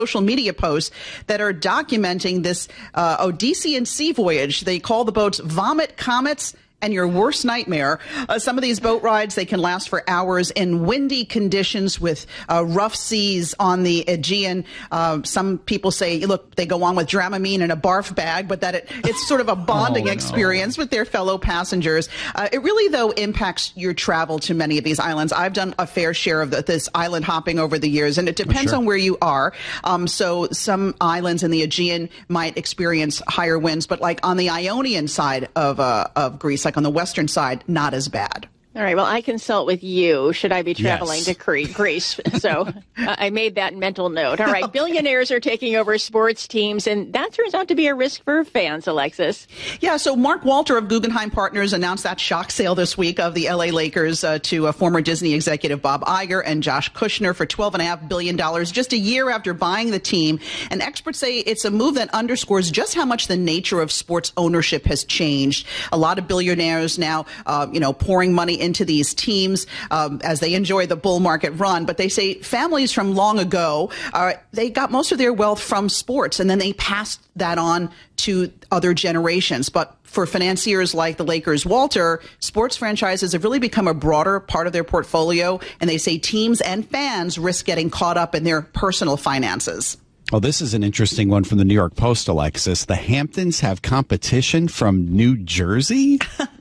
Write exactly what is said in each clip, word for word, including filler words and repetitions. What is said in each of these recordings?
social media posts that are documenting this uh, Odyssean sea voyage. They call the boats Vomit Comets and Your Worst Nightmare. Uh, some of these boat rides, they can last for hours in windy conditions with uh, rough seas on the Aegean. Uh, some people say, look, they go on with Dramamine in a barf bag, but that it, it's sort of a bonding oh, no. experience with their fellow passengers. Uh, it really, though, impacts your travel to many of these islands. I've done a fair share of the, this island hopping over the years, and it depends oh, sure. on where you are. Um, so some islands in the Aegean might experience higher winds, but like on the Ionian side of, uh, of Greece, like on the western side, not as bad. All right. Well, I consult with you should I be traveling yes. to Greece. So uh, I made that mental note. All right. Billionaires are taking over sports teams, and that turns out to be a risk for fans, Alexis. Yeah. So Mark Walter of Guggenheim Partners announced that shock sale this week of the L A Lakers uh, to a former Disney executive Bob Iger and Josh Kushner for twelve point five billion dollars just a year after buying the team. And experts say it's a move that underscores just how much the nature of sports ownership has changed. A lot of billionaires now, uh, you know, pouring money into these teams um, as they enjoy the bull market run. But they say families from long ago, uh, they got most of their wealth from sports, and then they passed that on to other generations. But for financiers like the Lakers' Walter, sports franchises have really become a broader part of their portfolio, and they say teams and fans risk getting caught up in their personal finances. Well, this is an interesting one from the New York Post, Alexis. The Hamptons have competition from New Jersey?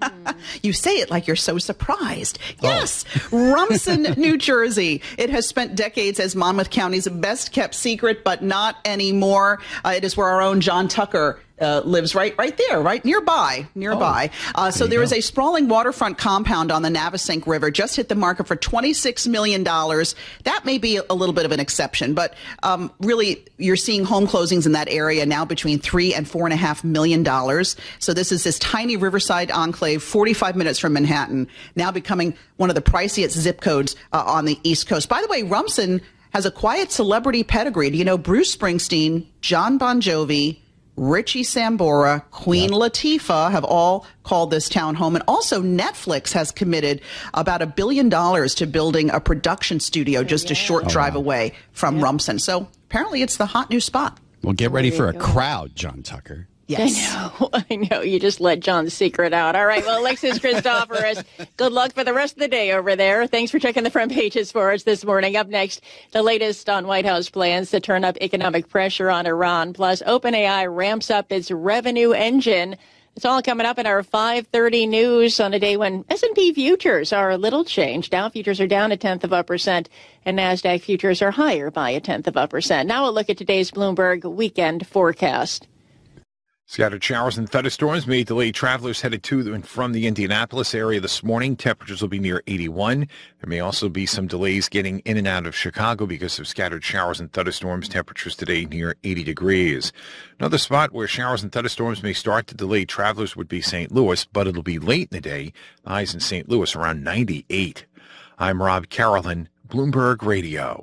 You say it like you're so surprised. Yes, oh. Rumson, New Jersey. It has spent decades as Monmouth County's best-kept secret, but not anymore. Uh, it is where our own John Tucker Uh, lives right right there, right nearby, nearby. Oh, uh, so there, there is a sprawling waterfront compound on the Navesink River, just hit the market for twenty-six million dollars. That may be a little bit of an exception, but um, really you're seeing home closings in that area now between three and four and a half million dollars. So this is this tiny riverside enclave, forty-five minutes from Manhattan, now becoming one of the priciest zip codes uh, on the East Coast. By the way, Rumson has a quiet celebrity pedigree. Do you know Bruce Springsteen, John Bon Jovi, Richie Sambora, Queen yep. Latifah have all called this town home. And also Netflix has committed about a billion dollars to building a production studio just yeah. a short oh, drive wow. away from yep. Rumson. So apparently it's the hot new spot. Well, get ready for a crowd, John Tucker. Yes. I know. I know. You just let John's secret out. All right. Well, Alexis Christoforous, good luck for the rest of the day over there. Thanks for checking the front pages for us this morning. Up next, the latest on White House plans to turn up economic pressure on Iran. Plus, OpenAI ramps up its revenue engine. It's all coming up in our five thirty news on a day when S and P futures are a little changed. Dow futures are down a tenth of a percent, and NASDAQ futures are higher by a tenth of a percent. Now a look at today's Bloomberg weekend forecast. Scattered showers and thunderstorms may delay travelers headed to and from the Indianapolis area this morning. Temperatures will be near eighty-one. There may also be some delays getting in and out of Chicago because of scattered showers and thunderstorms. Temperatures today near eighty degrees. Another spot where showers and thunderstorms may start to delay travelers would be Saint Louis, but it'll be late in the day. The highs in Saint Louis around ninety-eight. I'm Rob Carolyn, Bloomberg Radio.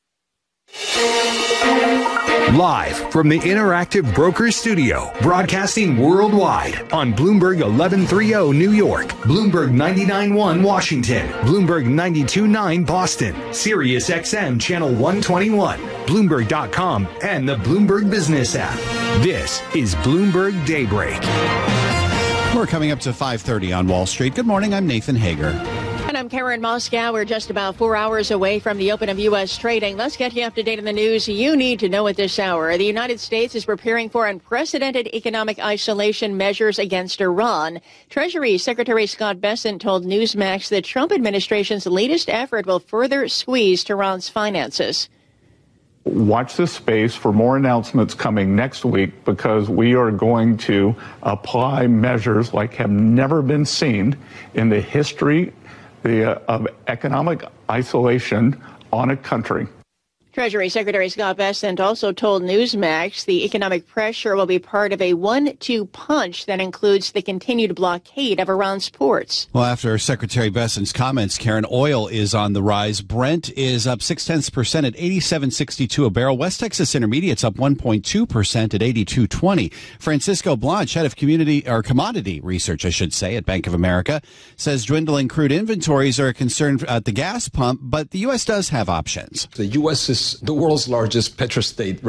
Live from the Interactive Brokers Studio, broadcasting worldwide on Bloomberg eleven thirty New York, Bloomberg ninety-nine point one Washington, Bloomberg ninety-two point nine Boston, Sirius X M Channel one twenty-one, Bloomberg dot com, and the Bloomberg Business app. This is Bloomberg Daybreak. We're coming up to five thirty on Wall Street. Good morning, I'm Nathan Hager. And I'm Karen Moscow. We're just about four hours away from the open of U S trading. Let's get you up to date on the news you need to know at this hour. The United States is preparing for unprecedented economic isolation measures against Iran. Treasury Secretary Scott Bessent told Newsmax the Trump administration's latest effort will further squeeze Tehran's finances. Watch this space for more announcements coming next week, because we are going to apply measures like have never been seen in the history the, uh, of economic isolation on a country. Treasury Secretary Scott Bessent also told Newsmax the economic pressure will be part of a one two punch that includes the continued blockade of Iran's ports. Well, after Secretary Bessent's comments, Karen, oil is on the rise. Brent is up six tenths percent at eighty-seven sixty-two a barrel. West Texas Intermediate's up one point two percent at eighty-two twenty. Francisco Blanch, head of community or commodity research, I should say, at Bank of America, says dwindling crude inventories are a concern at the gas pump, but the U S does have options. The U S is is the world's largest petrostate